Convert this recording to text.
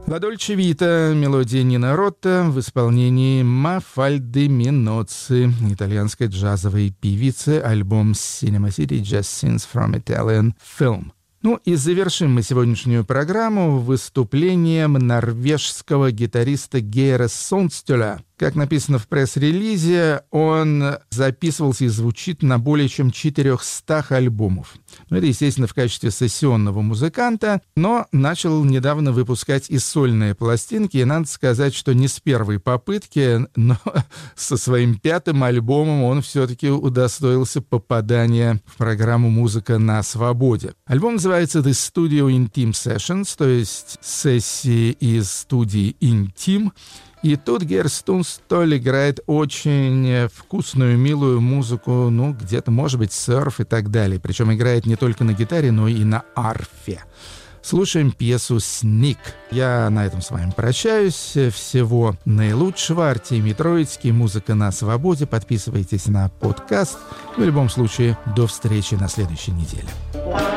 La Dolce Vita, мелодия Нино Ротта в исполнении Ма Фальди Миноцци, итальянской джазовой певицы, альбом Cinema City Jazz Scenes from Italian Film. Ну и завершим мы сегодняшнюю программу выступлением норвежского гитариста Гейра Сондстюля. Как написано в пресс-релизе, он записывался и звучит на более чем 400 альбомов. Это, естественно, в качестве сессионного музыканта, но начал недавно выпускать и сольные пластинки. И надо сказать, что не с первой попытки, но со своим 5-м альбомом он все-таки удостоился попадания в программу «Музыка на свободе». Альбом называется «The Studio Intim Sessions», то есть сессии из студии «Интим». И тут Гейр Сондстюль играет очень вкусную, милую музыку, где-то, может быть, серф и так далее. Причем играет не только на гитаре, но и на арфе. Слушаем пьесу «Сник». Я на этом с вами прощаюсь. Всего наилучшего. Артемий Троицкий, «Музыка на свободе». Подписывайтесь на подкаст. В любом случае, до встречи на следующей неделе.